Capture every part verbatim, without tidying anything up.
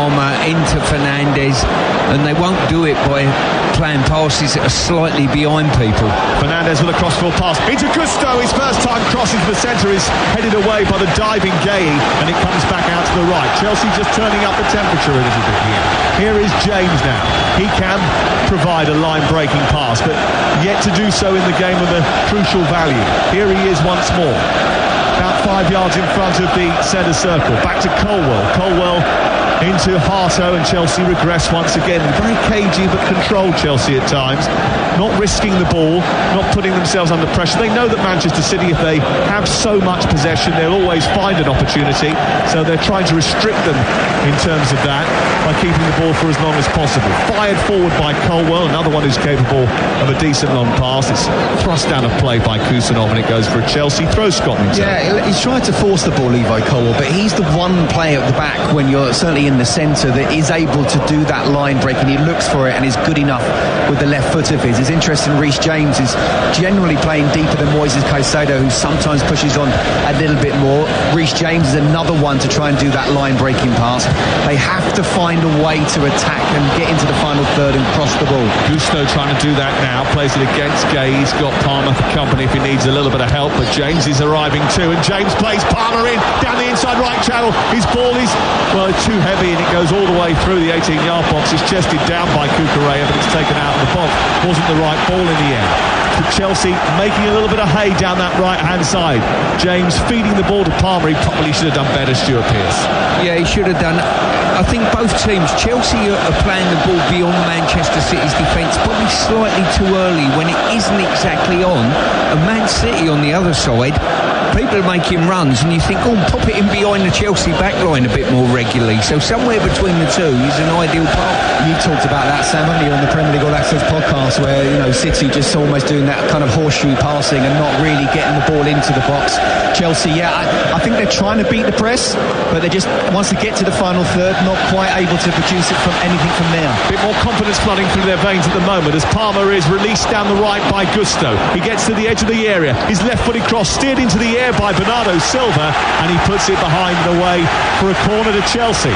Palmer into Fernandes, and they won't do it by playing passes that are slightly behind people. Fernandes with a crossfield pass into Gusto. His first time crossing to the centre is headed away by the diving Gay, and it comes back out to the right. Chelsea just turning up the temperature a little bit here. Here is James now. He can provide a line-breaking pass, but yet to do so in the game with a crucial value. Here he is once more, about five yards in front of the centre circle. Back to Colwell. Colwell into Harto, and Chelsea regress once again. Very cagey but controlled Chelsea at times, not risking the ball, not putting themselves under pressure. They know that Manchester City, if they have so much possession, they'll always find an opportunity, so they're trying to restrict them in terms of that by keeping the ball for as long as possible. Fired forward by Colwell, another one who's capable of a decent long pass. It's thrust down a play by Kusanov, and it goes for a Chelsea throw. Scotland. Yeah, he's tried to force the ball, Levi Colwell, but he's the one player at the back when you're certainly in the centre that is able to do that line break, and he looks for it and is good enough with the left foot of his. It's interesting, Reece James is generally playing deeper than Moises Caicedo, who sometimes pushes on a little bit more. Reece James is another one to try and do that line breaking pass. They have to find a way to attack and get into the final third and cross the ball. Gusto trying to do that now, plays it against Gay. He's got Palmer for company if he needs a little bit of help, but James is arriving too, and James plays Palmer in down the inside right channel. His ball is, well, too heavy, and it goes all the way through the eighteen yard box. It's chested down by Cucurella, but it's taken out of the box. Wasn't the right ball in the end. But Chelsea making a little bit of hay down that right hand side. James feeding the ball to Palmer. He probably should have done better, Stuart Pearce. Yeah, he should have done. I think both teams, Chelsea are playing the ball beyond Manchester City's defence, probably slightly too early when it isn't exactly on. And Man City on the other side, people are making runs, and you think, oh, pop it in behind the Chelsea backline a bit more regularly. So somewhere between the two is an ideal path. You talked about that, Sam, haven't you, on the Premier League All Access podcast, where, you know, City just almost doing that kind of horseshoe passing and not really getting the ball into the box. Chelsea, yeah, I, I think they're trying to beat the press, but they just, once they get to the final third, not quite able to produce it from anything from there. A bit more confidence flooding through their veins at the moment as Palmer is released down the right by Gusto. He gets to the edge of the area. His left-footed cross steered into the air by Bernardo Silva, and he puts it behind the way for a corner to Chelsea.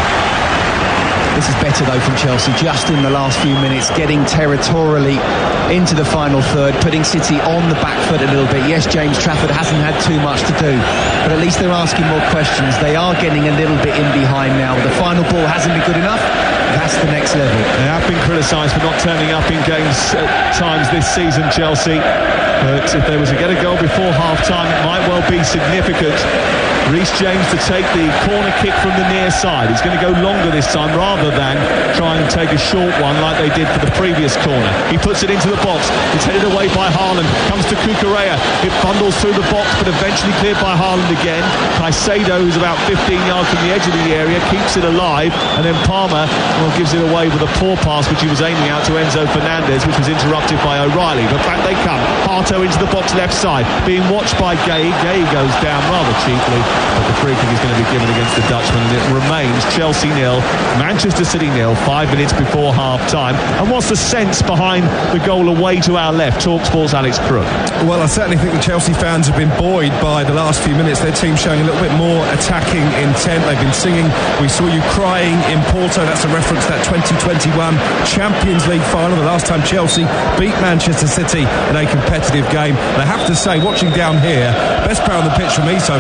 This is better though from Chelsea, just in the last few minutes, getting territorially into the final third, putting City on the back foot a little bit. Yes, James Trafford hasn't had too much to do, but at least they're asking more questions. They are getting a little bit in behind now. The final ball hasn't been good enough. That's the next level. They have been criticised for not turning up in games at times this season, Chelsea, but if they were to get a goal before half-time, it might well be significant. Reece James to take the corner kick from the near side. He's going to go longer this time rather than try and take a short one like they did for the previous corner. He puts it into the box. It's headed away by Haaland. Comes to Cucurella. It bundles through the box, but eventually cleared by Haaland again. Caicedo, who's about fifteen yards from the edge of the area, keeps it alive, and then Palmer, well, gives it away with a poor pass which he was aiming out to Enzo Fernandez, which was interrupted by O'Reilly. But back they come. Harto into the box left side, being watched by Gay. Gay goes down rather cheaply, but the free kick is going to be given against the Dutchman, and it remains Chelsea nil, Manchester City nil, five minutes before half-time. And what's the sense behind the goal away to our left? TalkSport's Alex Crook. Well, I certainly think the Chelsea fans have been buoyed by the last few minutes. Their team showing a little bit more attacking intent. They've been singing "We Saw You Crying" in Porto. That's a reference to that twenty twenty-one Champions League final, the last time Chelsea beat Manchester City in a competitive game. And I have to say, watching down here, best player on the pitch for me so